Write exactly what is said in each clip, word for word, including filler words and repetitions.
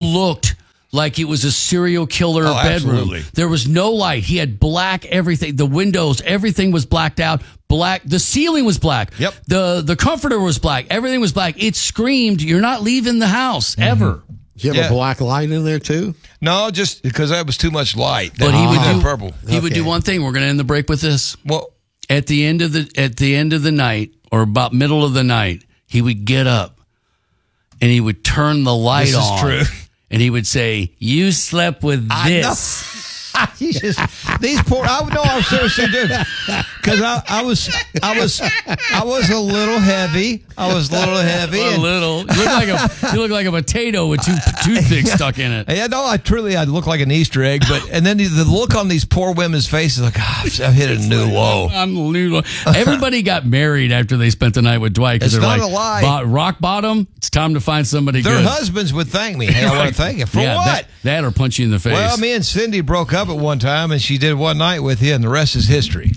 looked like it was a serial killer oh, bedroom. Absolutely. There was no light. He had black everything. The windows, everything was blacked out. Black. The ceiling was black. Yep. The the comforter was black. Everything was black. It screamed, "You're not leaving the house ever." Mm-hmm. Do you have Yeah. a black light in there too? No, just because that was too much light. But he would Ah. do purple. He would do Okay. one thing. We're going to end the break with this. Well, At the end of the at the end of the night, or about middle of the night, he would get up and he would turn the light This is on. true. And he would say, "You slept with this." He's just, these poor. I know. I'm seriously doing because I, I was, I was, I was a little heavy. I was a little heavy. A and- little. You look like a you look like a potato with two toothpicks stuck in it. Yeah, no, I truly, I look like an Easter egg. But and then the look on these poor women's faces, like, ah, I've hit a new low. I'm a little- Everybody got married after they spent the night with Dwight because It's they're not like, a lie. "Bo- rock bottom. It's time to find somebody Their good." husbands would thank me. Hey, I want to thank you for yeah, what? That, that or punch you in the face. Well, me and Cindy broke up at one time, and she did one night with you, and the rest is history.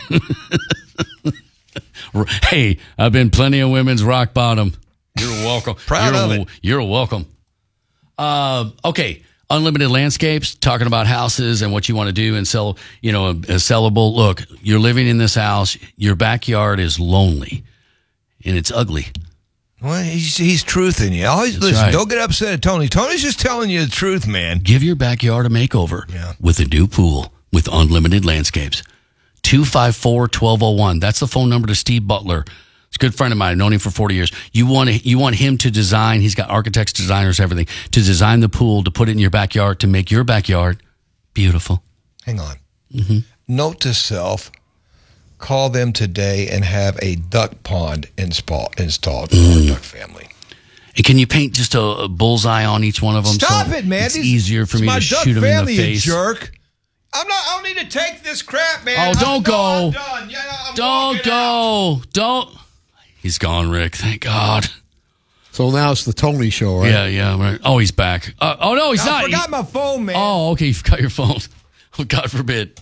Hey, I've been plenty of women's rock bottom. You're welcome. Proud you're, of it. You're welcome. Uh, okay, Unlimited Landscapes, talking about houses and what you want to do and sell, you know, a, a sellable. Look, you're living in this house. Your backyard is lonely, and it's ugly. Well, he's, he's truthing you. Always That's listen. right. Don't get upset at Tony. Tony's just telling you the truth, man. Give your backyard a makeover Yeah. with a new pool with Unlimited Landscapes. two five four, one two zero one. That's the phone number to Steve Butler. He's a good friend of mine. I've known him for forty years. You want to, you want him to design, he's got architects, designers, everything, to design the pool, to put it in your backyard, to make your backyard beautiful. Hang on. Mm-hmm. Note to self, call them today and have a duck pond install, installed for Mm. our duck family. And can you paint just a, a bullseye on each one of them? Stop so it, man. It's These- easier for it's me my to duck shoot them in family, the you face. jerk. I'm not, I don't need to take this crap, man. Oh, don't I'm, go. No, I'm done. Yeah, I'm Don't walking out. go. Don't. He's gone, Rick. Thank God. So now it's the Tony show, right? Yeah, yeah. Right. Oh, he's back. Uh, oh, no, he's I not. forgot He- my phone, man. Oh, okay. You forgot your phone. Oh, God forbid.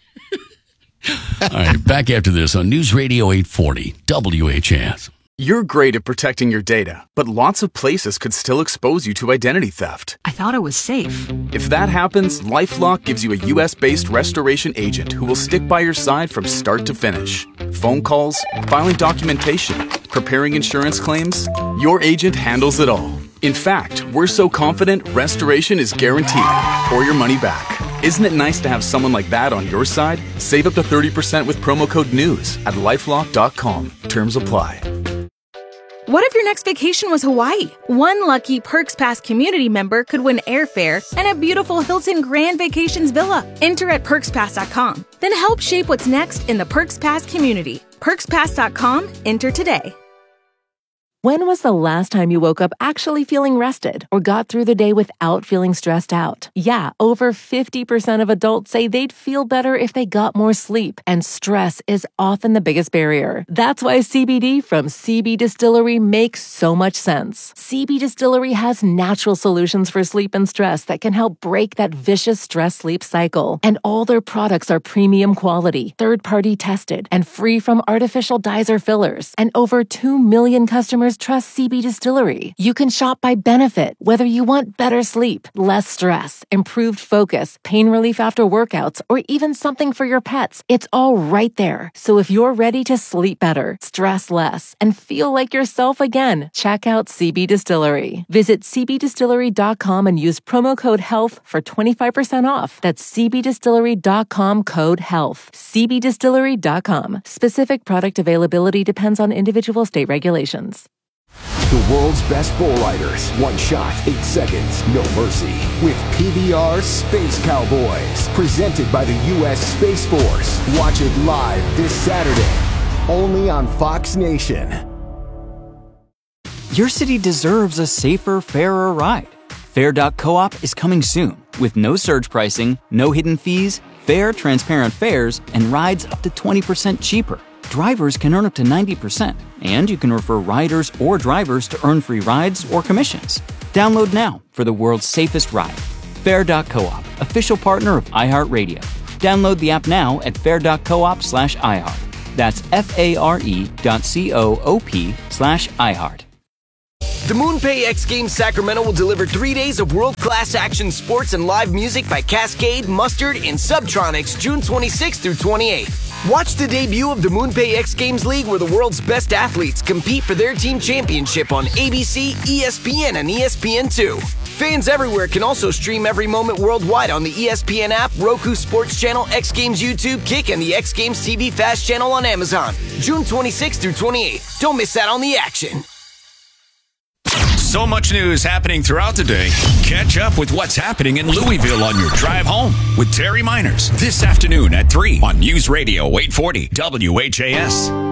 All right. Back after this on News Radio eight forty W H S. You're great at protecting your data, but lots of places could still expose you to identity theft. I thought it was safe. If that happens, LifeLock gives you a U S-based restoration agent who will stick by your side from start to finish. Phone calls, filing documentation, preparing insurance claims, your agent handles it all. In fact, we're so confident restoration is guaranteed or your money back. Isn't it nice to have someone like that on your side? Save up to thirty percent with promo code NEWS at lifelock dot com. Terms apply. What if your next vacation was Hawaii? One lucky Perks Pass community member could win airfare and a beautiful Hilton Grand Vacations villa. Enter at perks pass dot com. Then help shape what's next in the Perks Pass community. perks pass dot com. Enter today. When was the last time you woke up actually feeling rested or got through the day without feeling stressed out? Yeah, over fifty percent of adults say they'd feel better if they got more sleep, and stress is often the biggest barrier. That's why C B D from C B Distillery makes so much sense. C B Distillery has natural solutions for sleep and stress that can help break that vicious stress-sleep cycle. And all their products are premium quality, third-party tested, and free from artificial dyes or fillers. And over two million customers trust C B Distillery. You can shop by benefit, whether you want better sleep, less stress, improved focus, pain relief after workouts, or even something for your pets. It's all right there. So if you're ready to sleep better, stress less, and feel like yourself again, check out C B Distillery. Visit c b distillery dot com and use promo code HEALTH for twenty-five percent off. That's c b distillery dot com code HEALTH. c b distillery dot com. Specific product availability depends on individual state regulations. The world's best bull riders. One shot, eight seconds, no mercy. With P B R Space Cowboys. Presented by the U S Space Force. Watch it live this Saturday. Only on Fox Nation. Your city deserves a safer, fairer ride. Fair dot coop is coming soon. With no surge pricing, no hidden fees, fair, transparent fares, and rides up to twenty percent cheaper. Drivers can earn up to ninety percent, and you can refer riders or drivers to earn free rides or commissions. Download now for the world's safest ride. Fair dot coop, official partner of iHeartRadio. Download the app now at fair dot coop slash iHeart. That's F A R E dot C O O P slash iHeart. The MoonPay X Games Sacramento will deliver three days of world-class action sports and live music by Cascade, Mustard, and Subtronics June twenty-sixth through twenty-eighth. Watch the debut of the MoonPay X Games League, where the world's best athletes compete for their team championship on A B C, E S P N, and E S P N two. Fans everywhere can also stream every moment worldwide on the E S P N app, Roku Sports Channel, X Games YouTube, Kick, and the X Games T V Fast Channel on Amazon. June twenty-sixth through twenty-eighth. Don't miss out on the action. So much news happening throughout the day. Catch up with what's happening in Louisville on your drive home with Terry Miners this afternoon at three on News Radio eight forty W H A S.